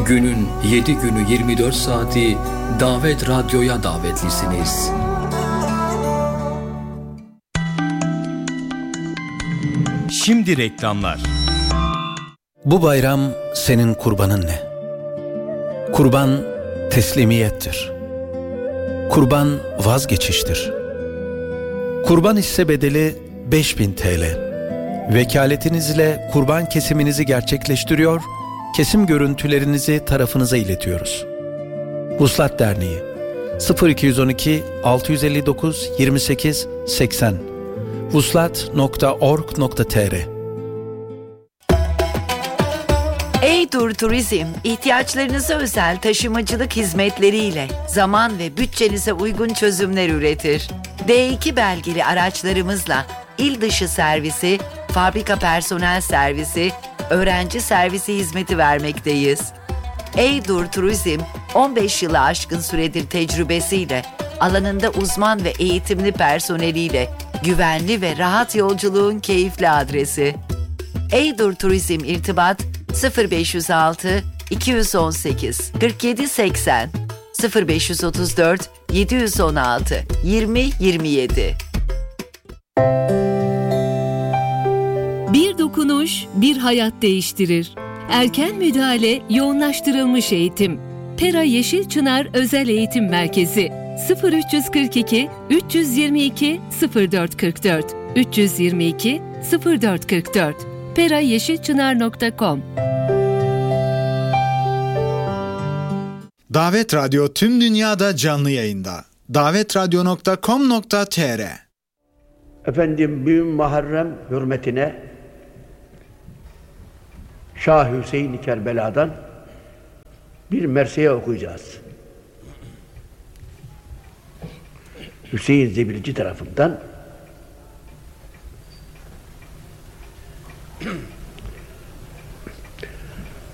Günün 7 günü 24 saati Davet Radyo'ya davetlisiniz. Şimdi reklamlar. Bu bayram senin kurbanın ne? Kurban teslimiyettir. Kurban vazgeçiştir. Kurban hisse bedeli 5.000 TL. Vekaletinizle kurban kesiminizi gerçekleştiriyor, kesim görüntülerinizi tarafınıza iletiyoruz. Vuslat Derneği 0212 659 28 80 vuslat.org.tr. Eydur Turizm, ihtiyaçlarınıza özel taşımacılık hizmetleriyle zaman ve bütçenize uygun çözümler üretir. D2 belgeli araçlarımızla il dışı servisi, fabrika personel servisi, öğrenci servisi hizmeti vermekteyiz. Eydur Turizm, 15 yılı aşkın süredir tecrübesiyle, alanında uzman ve eğitimli personeliyle, güvenli ve rahat yolculuğun keyifli adresi. Eydur Turizm irtibat 0506 218 47 80 0534 716 20 27. Bir dokunuş, bir hayat değiştirir. Erken müdahale, yoğunlaştırılmış eğitim. Pera Yeşilçınar Özel Eğitim Merkezi 0342 322 0444 322 0444 perayeşilçınar.com. Davet Radyo tüm dünyada canlı yayında. davetradyo.com.tr. Efendim, Büyük Muharrem hürmetine Şah Hüseyin Kerbela'dan bir mersiye okuyacağız. Hüseyin Zebilci tarafından